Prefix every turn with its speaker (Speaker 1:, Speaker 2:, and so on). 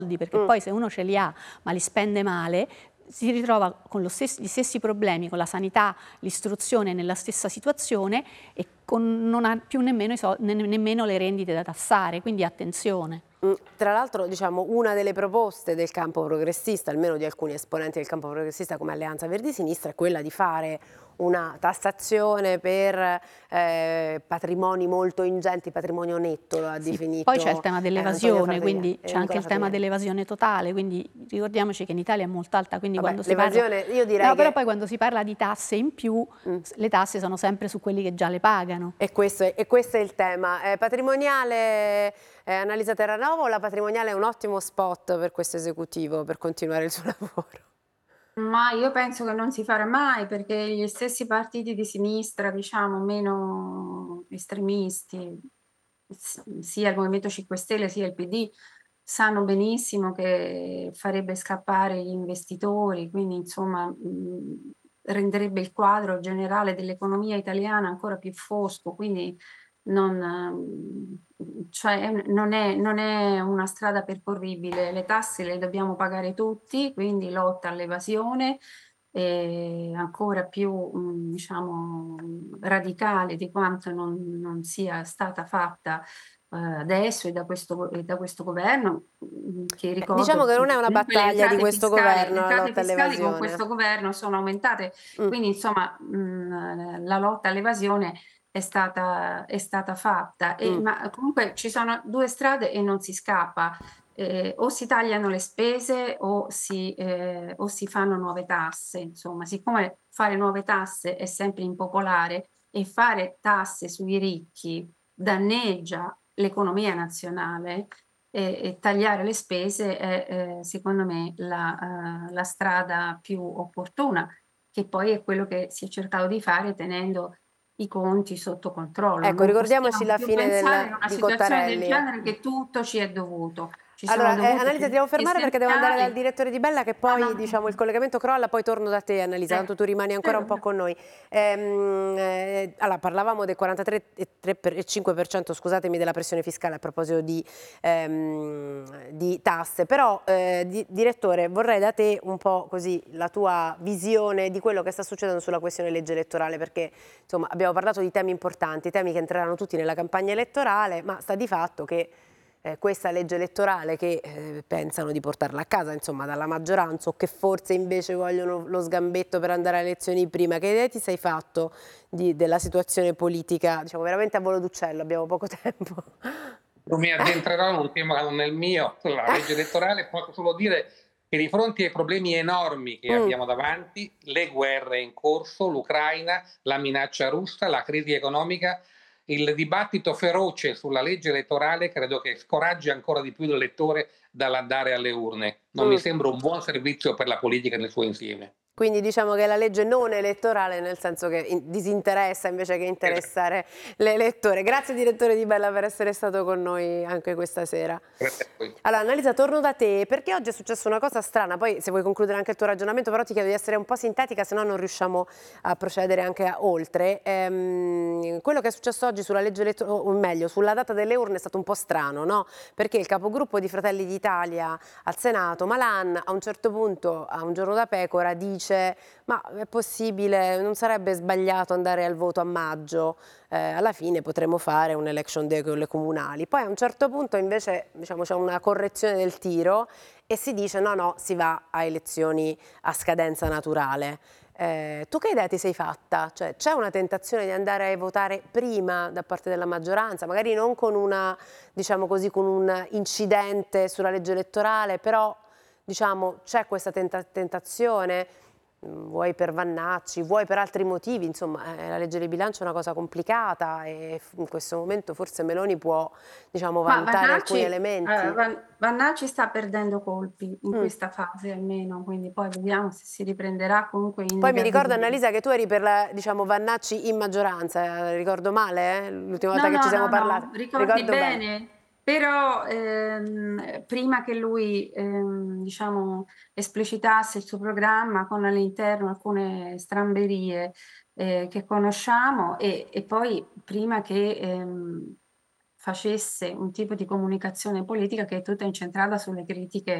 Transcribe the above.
Speaker 1: perché poi se uno ce li ha ma li spende male, si ritrova con gli stessi problemi con la sanità, l'istruzione nella stessa situazione e non ha più nemmeno, nemmeno le rendite da tassare, quindi attenzione.
Speaker 2: Tra l'altro, diciamo, una delle proposte del campo progressista, almeno di alcuni esponenti del campo progressista come Alleanza Verdi Sinistra, è quella di fare una tassazione per patrimoni molto ingenti, patrimonio netto lo ha
Speaker 1: Sì, poi c'è il
Speaker 2: definito
Speaker 1: tema
Speaker 2: Antonio
Speaker 1: dell'evasione,
Speaker 2: Fratelli
Speaker 1: quindi
Speaker 2: e
Speaker 1: c'è anche
Speaker 2: Nicola
Speaker 1: il tema
Speaker 2: Fratelli.
Speaker 1: dell'evasione totale, quindi ricordiamoci che in Italia è molto alta, quindi
Speaker 2: Vabbè,
Speaker 1: quando si parla...
Speaker 2: l'evasione, io direi
Speaker 1: No, però
Speaker 2: che
Speaker 1: poi quando si parla di tasse in più, le tasse sono sempre su quelli che già le pagano.
Speaker 2: questo è il tema. Patrimoniale, Annalisa Terranova, o la patrimoniale è un ottimo spot per questo esecutivo, per continuare il suo lavoro?
Speaker 3: Ma io penso che non si farà mai, perché gli stessi partiti di sinistra, diciamo, meno estremisti, sia il Movimento 5 Stelle sia il PD, sanno benissimo che farebbe scappare gli investitori, quindi insomma renderebbe il quadro generale dell'economia italiana ancora più fosco, quindi non è una strada percorribile. Le tasse le dobbiamo pagare tutti, quindi lotta all'evasione ancora più diciamo, radicale di quanto non sia stata fatta adesso e da questo governo, che
Speaker 2: Diciamo
Speaker 3: ricordo
Speaker 2: che non è una
Speaker 3: comunque
Speaker 2: battaglia di questo governo
Speaker 3: le
Speaker 2: la
Speaker 3: entrate
Speaker 2: lotta
Speaker 3: fiscali con
Speaker 2: all'evasione.
Speaker 3: questo governo sono aumentate, quindi insomma la lotta all'evasione è stata fatta, ma comunque ci sono due strade e non si scappa. O si tagliano le spese o si fanno nuove tasse. Insomma, siccome fare nuove tasse è sempre impopolare e fare tasse sui ricchi danneggia l'economia nazionale, e tagliare le spese è secondo me la strada più opportuna, che poi è quello che si è cercato di fare tenendo i conti sotto controllo.
Speaker 2: Ecco,
Speaker 3: Non
Speaker 2: ricordiamoci
Speaker 3: possiamo
Speaker 2: la
Speaker 3: più
Speaker 2: fine
Speaker 3: pensare in una
Speaker 2: di
Speaker 3: situazione del
Speaker 2: Cottarelli.
Speaker 3: genere che tutto ci è dovuto. Ci sono
Speaker 2: Allora,
Speaker 3: dovute
Speaker 2: Annalisa, ti devo
Speaker 3: politiche
Speaker 2: fermare perché devo andare dal
Speaker 3: essenziali.
Speaker 2: direttore di Bella, che
Speaker 3: No,
Speaker 2: poi,
Speaker 3: no,
Speaker 2: diciamo, il collegamento crolla, poi torno da te, Annalisa, tanto tu rimani ancora un po'
Speaker 3: prego.
Speaker 2: con noi. Allora, parlavamo del 43,5%, scusatemi, della pressione fiscale a proposito di tasse, però, direttore, vorrei da te un po' così la tua visione di quello che sta succedendo sulla questione legge elettorale, perché, insomma, abbiamo parlato di temi importanti, temi che entreranno tutti nella campagna elettorale, ma sta di fatto che questa legge elettorale che pensano di portarla a casa, insomma, dalla maggioranza, o che forse invece vogliono lo sgambetto per andare alle elezioni prima. Che idea ti sei fatto della situazione politica? Diciamo veramente a volo d'uccello, abbiamo poco tempo.
Speaker 4: Non mi addentrerò in un tema che non è il mio, la legge elettorale, posso solo dire che di fronte ai problemi enormi che abbiamo davanti, le guerre in corso, l'Ucraina, la minaccia russa, la crisi economica, il dibattito feroce sulla legge elettorale credo che scoraggi ancora di più il lettore dall'andare alle urne. Non mi sembra un buon servizio per la politica nel suo insieme.
Speaker 2: Quindi diciamo che la legge non elettorale, nel senso che disinteressa invece che interessare l'elettore. Grazie direttore Di Bella per essere stato con noi anche questa sera.
Speaker 4: Grazie a voi.
Speaker 2: Allora Annalisa, torno da te, perché oggi è successa una cosa strana, poi se vuoi concludere anche il tuo ragionamento, però ti chiedo di essere un po' sintetica, se no non riusciamo a procedere anche oltre. Quello che è successo oggi sulla legge elettorale, o meglio, sulla data delle urne è stato un po' strano, no? Perché il capogruppo di Fratelli d'Italia al Senato, Malan, a un certo punto, a Un Giorno da Pecora, dice: ma è possibile, non sarebbe sbagliato andare al voto a maggio, alla fine potremmo fare un election day con le comunali. Poi a un certo punto invece, diciamo, c'è una correzione del tiro e si dice no, no, si va a elezioni a scadenza naturale. Tu che idea ti sei fatta? Cioè, c'è una tentazione di andare a votare prima da parte della maggioranza, magari non con una, diciamo così, con un incidente sulla legge elettorale, però diciamo c'è questa tentazione, vuoi per Vannacci, vuoi per altri motivi, insomma, la legge di bilancio è una cosa complicata e in questo momento forse Meloni può, diciamo,
Speaker 3: Ma
Speaker 2: vantare alcuni elementi.
Speaker 3: Vannacci sta perdendo colpi in
Speaker 2: Mm.
Speaker 3: questa fase almeno, quindi poi vediamo se si riprenderà comunque
Speaker 2: Poi mi ricordo,
Speaker 3: innegabilmente.
Speaker 2: Annalisa, che tu eri per la, diciamo, Vannacci in maggioranza, ricordo male, l'ultima volta
Speaker 3: No,
Speaker 2: che ci
Speaker 3: no,
Speaker 2: siamo
Speaker 3: no,
Speaker 2: parlati?
Speaker 3: no, ricordi
Speaker 2: Ricordo bene.
Speaker 3: bene, però prima che lui diciamo, esplicitasse il suo programma con all'interno alcune stramberie che conosciamo e poi prima che facesse un tipo di comunicazione politica che è tutta incentrata sulle critiche